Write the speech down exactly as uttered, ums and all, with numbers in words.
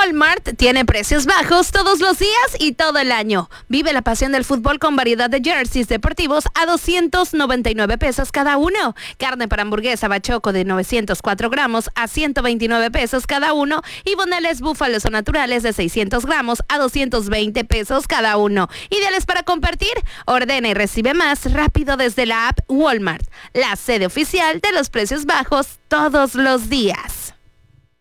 Walmart tiene precios bajos todos los días y todo el año. Vive la pasión del fútbol con variedad de jerseys deportivos a doscientos noventa y nueve pesos cada uno. Carne para hamburguesa bachoco de novecientos cuatro gramos a ciento veintinueve pesos cada uno. Y boneles búfalos o naturales de seiscientos gramos a doscientos veinte pesos cada uno. Ideales para compartir. Ordena y recibe más rápido desde la app Walmart, la sede oficial de los precios bajos todos los días.